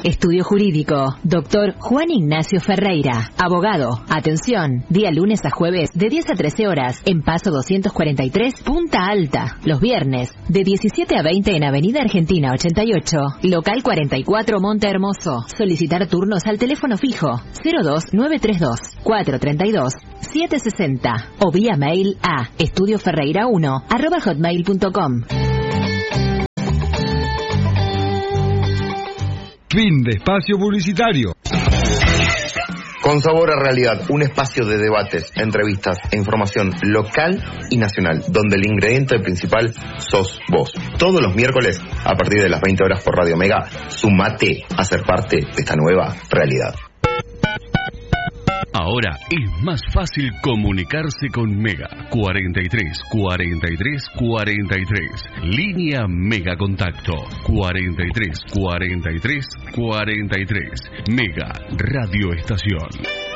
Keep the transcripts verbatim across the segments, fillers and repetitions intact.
Estudio Jurídico, doctor Juan Ignacio Ferreira, abogado. Atención, día lunes a jueves de diez a trece horas en Paso doscientos cuarenta y tres, Punta Alta. Los viernes de diecisiete a veinte en Avenida Argentina ochenta y ocho, local cuarenta y cuatro, Monte Hermoso. Solicitar turnos al teléfono fijo cero dos nueve tres dos, cuatro tres dos, siete seis cero o vía mail a estudioferreira uno arroba hotmail punto com. Fin de espacio publicitario. Con Sabor a Realidad, un espacio de debates, entrevistas e información local y nacional, donde el ingrediente principal sos vos. Todos los miércoles, a partir de las veinte horas por Radio Mega, sumate a ser parte de esta nueva realidad. Ahora es más fácil comunicarse con Mega. cuarenta y tres, cuarenta y tres, cuarenta y tres. Línea Mega Contacto. cuarenta y tres, cuarenta y tres, cuarenta y tres. Mega Radio Estación.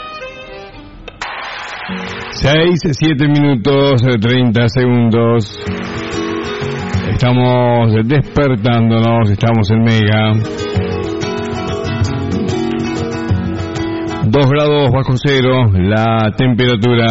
seis, siete minutos, treinta segundos. Estamos despertándonos, estamos en Mega. dos grados bajo cero, la temperatura.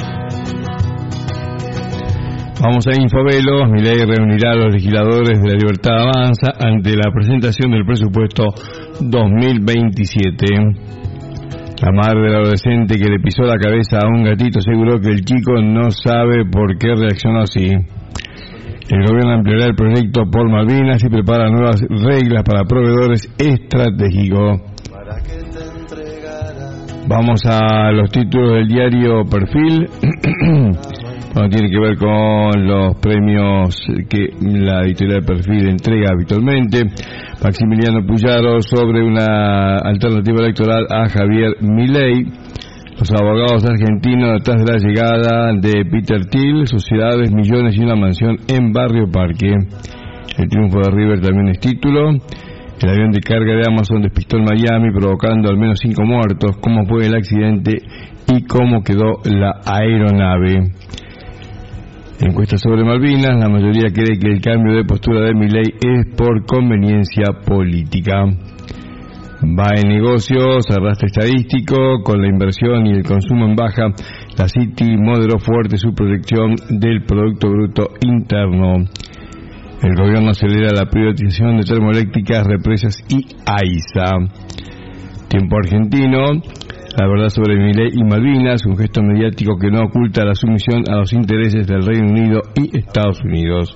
Vamos a Infovelos. Milei reunirá a los legisladores de La Libertad Avanza ante la presentación del presupuesto dos mil veintisiete. La madre del adolescente que le pisó la cabeza a un gatito aseguró que el chico no sabe por qué reaccionó así. El gobierno ampliará el proyecto por Malvinas y prepara nuevas reglas para proveedores estratégicos. Vamos a los títulos del diario Perfil. Bueno, tiene que ver con los premios que la editorial Perfil entrega habitualmente. Maximiliano Puyaro sobre una alternativa electoral a Javier Milei. Los abogados argentinos detrás de la llegada de Peter Thiel, sociedades, millones y una mansión en Barrio Parque. El triunfo de River también es título. El avión de carga de Amazon despistó en Miami, provocando al menos cinco muertos. ¿Cómo fue el accidente y cómo quedó la aeronave? Encuesta sobre Malvinas. La mayoría cree que el cambio de postura de Milei es por conveniencia política. Va en negocios, arrastre estadístico. Con la inversión y el consumo en baja, la City moderó fuerte su proyección del Producto Bruto Interno. El gobierno acelera la privatización de termoeléctricas, represas y AISA. Tiempo argentino. La verdad sobre Milei y Malvinas, un gesto mediático que no oculta la sumisión a los intereses del Reino Unido y Estados Unidos.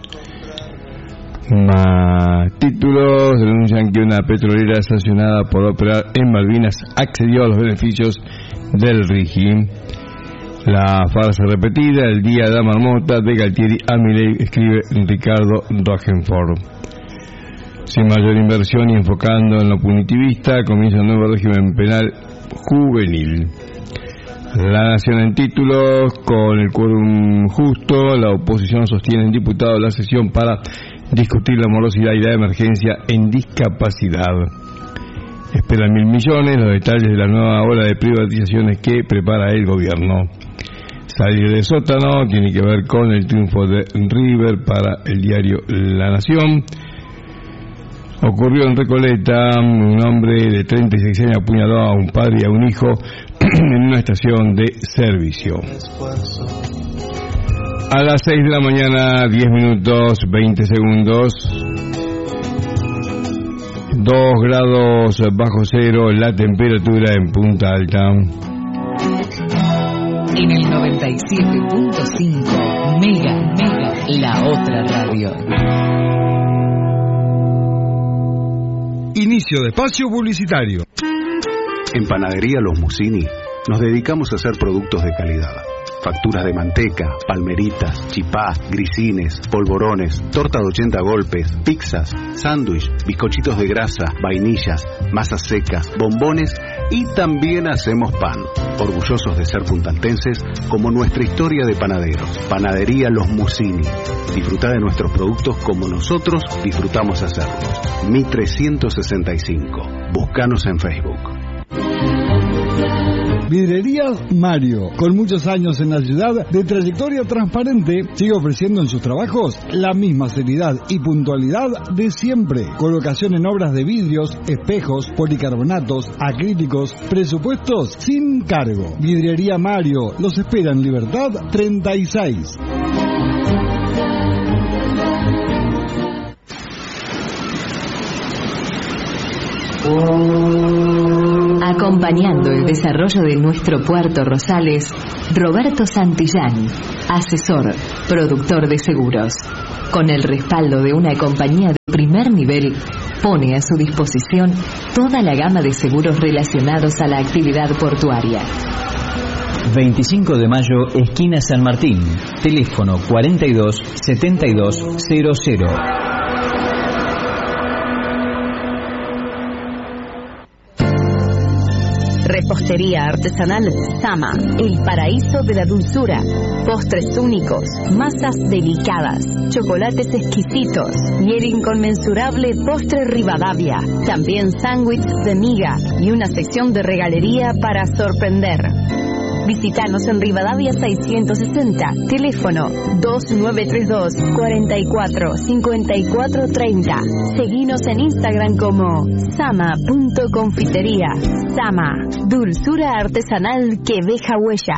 Más títulos. Denuncian que una petrolera sancionada por operar en Malvinas accedió a los beneficios del R I G I. La farsa repetida, el día de la marmota de Galtieri a Milei, escribe Ricardo Rogenford. Sin mayor inversión y enfocando en lo punitivista, comienza un nuevo régimen penal juvenil. La Nación en títulos, con el quórum justo, la oposición sostiene en diputado la sesión para discutir la morosidad y la emergencia en discapacidad. Esperan mil millones, los detalles de la nueva ola de privatizaciones que prepara el gobierno. Salir del sótano tiene que ver con el triunfo de River para el diario La Nación. Ocurrió en Recoleta, un hombre de treinta y seis años apuñaló a un padre y a un hijo en una estación de servicio. A las seis de la mañana, diez minutos, veinte segundos. dos grados bajo cero la temperatura en Punta Alta. En el noventa y siete punto cinco, Mega, Mega, la otra radio. Inicio de espacio publicitario. En Panadería Los Musini nos dedicamos a hacer productos de calidad. Facturas de manteca, palmeritas, chipá, grisines, polvorones, torta de ochenta golpes, pizzas, sándwich, bizcochitos de grasa, vainillas, masas secas, bombones y también hacemos pan. Orgullosos de ser puntaltenses como nuestra historia de panaderos. Panadería Los Musini. Disfruta de nuestros productos como nosotros disfrutamos hacerlos. Mi trescientos sesenta y cinco. Búscanos en Facebook. Vidrierías Mario, con muchos años en la ciudad de trayectoria transparente, sigue ofreciendo en sus trabajos la misma seriedad y puntualidad de siempre. Colocación en obras de vidrios, espejos, policarbonatos, acrílicos, presupuestos sin cargo. Vidriería Mario, los espera en Libertad treinta y seis. Acompañando el desarrollo de nuestro Puerto Rosales, Roberto Santillán, asesor, productor de seguros. Con el respaldo de una compañía de primer nivel, pone a su disposición toda la gama de seguros relacionados a la actividad portuaria. veinticinco de mayo, esquina San Martín. Teléfono cuarenta y dos setenta y dos cero cero. Repostería artesanal Sama, el paraíso de la dulzura. Postres únicos, masas delicadas, chocolates exquisitos y el inconmensurable postre Rivadavia. También sándwiches de miga y una sección de regalería para sorprender. Visítanos en Rivadavia seiscientos sesenta, teléfono dos nueve tres dos, cuarenta y cuatro, cincuenta y cuatro treinta. Seguinos en Instagram como sama punto confitería. Sama, dulzura artesanal que deja huella.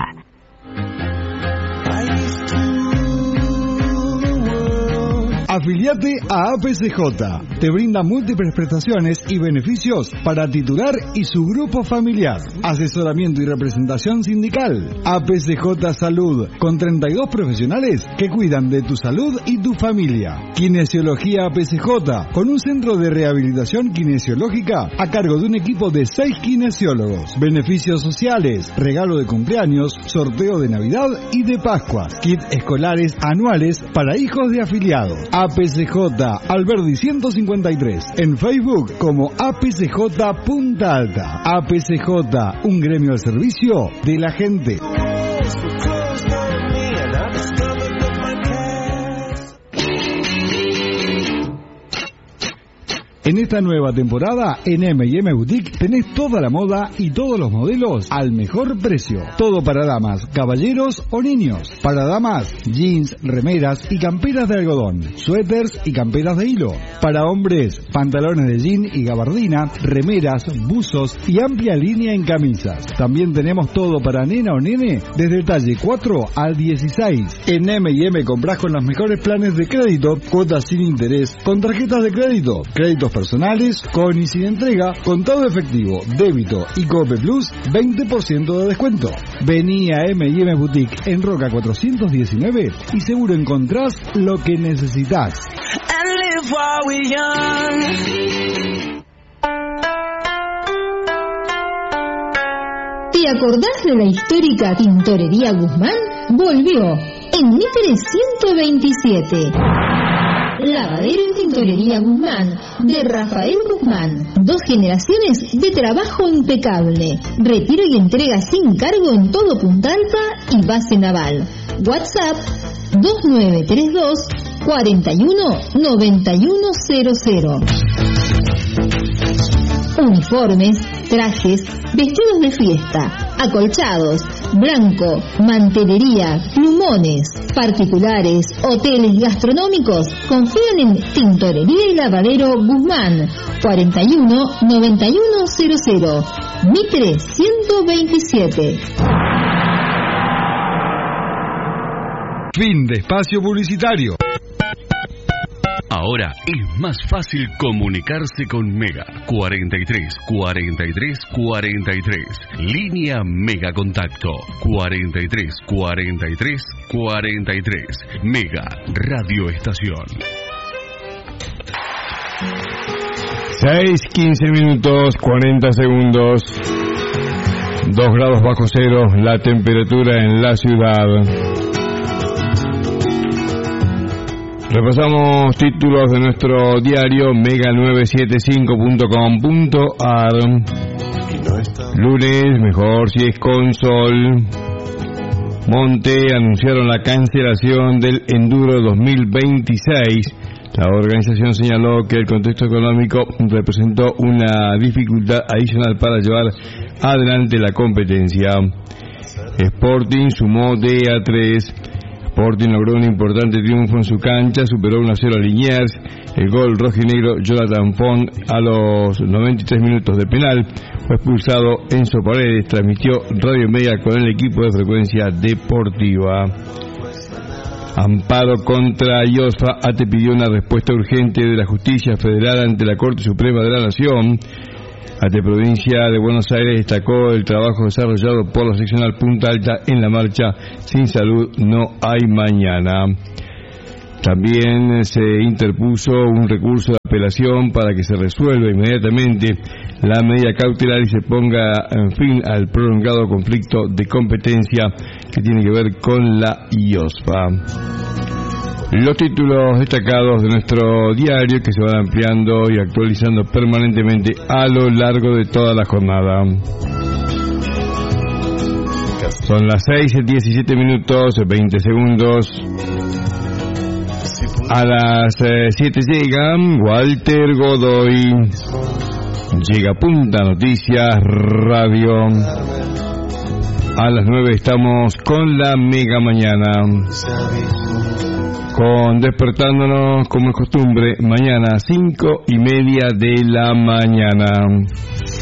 Afiliate a A P C J. Te brinda múltiples prestaciones y beneficios para titular y su grupo familiar. Asesoramiento y representación sindical. A P C J Salud, con treinta y dos profesionales que cuidan de tu salud y tu familia. Kinesiología A P C J, con un centro de rehabilitación kinesiológica a cargo de un equipo de seis kinesiólogos. Beneficios sociales, regalo de cumpleaños, sorteo de Navidad y de Pascua. Kit escolares anuales para hijos de afiliados. A P C J Alberdi ciento cincuenta y tres, en Facebook como A P C J Punta Alta. A P C J, un gremio al servicio de la gente. En esta nueva temporada, en eme y eme Boutique, tenés toda la moda y todos los modelos al mejor precio. Todo para damas, caballeros o niños. Para damas, jeans, remeras y camperas de algodón, suéteres y camperas de hilo. Para hombres, pantalones de jean y gabardina, remeras, buzos y amplia línea en camisas. También tenemos todo para nena o nene, desde el talle cuatro al dieciséis. En eme y eme comprás con los mejores planes de crédito, cuotas sin interés, con tarjetas de crédito, créditos personales, con y sin entrega, contado efectivo, débito y Cope Plus, veinte por ciento de descuento. Vení a eme y eme Boutique en Roca cuatrocientos diecinueve y seguro encontrás lo que necesitas. ¿Te acordás de la histórica Tintorería Guzmán? Volvió en Mitre ciento veintisiete. Lavadero y Tintorería Guzmán, de Rafael Guzmán. Dos generaciones de trabajo impecable. Retiro y entrega sin cargo en todo Punta Alta y base naval. WhatsApp dos nueve tres dos, cuarenta y uno, noventa y uno cero cero. Uniformes, trajes, vestidos de fiesta, acolchados, blanco, mantelería, plumones, particulares, hoteles gastronómicos. Confían en Tintorería y Lavadero Guzmán, cuarenta y uno, noventa y uno cero cero, Mitre ciento veintisiete. Fin de espacio publicitario. Ahora es más fácil comunicarse con Mega. cuarenta y tres, cuarenta y tres, cuarenta y tres. Línea Mega Contacto. cuarenta y tres, cuarenta y tres, cuarenta y tres. Mega Radio Estación. seis, quince minutos, cuarenta segundos. dos grados bajo cero la temperatura en la ciudad. Repasamos títulos de nuestro diario mega nueve siete cinco punto com punto a r. Lunes, mejor si es con sol. Monte anunciaron la cancelación del Enduro dos mil veintiséis La organización señaló que el contexto económico representó una dificultad adicional para llevar adelante la competencia. Sporting sumó de a tres. Sporting logró un importante triunfo en su cancha, superó uno a cero a Liniers. El gol rojinegro Jonathan Font a los noventa y tres minutos de penal fue expulsado. Enzo Paredes transmitió Radio Mega con el equipo de Frecuencia Deportiva. Amparo contra IOSFA. ATE pidió una respuesta urgente de la justicia federal ante la Corte Suprema de la Nación. ATE Provincia de Buenos Aires destacó el trabajo desarrollado por la seccional Punta Alta en la marcha Sin Salud No Hay Mañana. También se interpuso un recurso de apelación para que se resuelva inmediatamente la medida cautelar y se ponga en fin al prolongado conflicto de competencia que tiene que ver con la IOSFA. Los títulos destacados de nuestro diario que se van ampliando y actualizando permanentemente a lo largo de toda la jornada. Son las seis, diecisiete minutos, veinte segundos. A las siete llega Walter Godoy. Llega Punta Noticias Radio. A las nueve estamos con la Mega Mañana. Con despertándonos como es costumbre, mañana cinco y media de la mañana.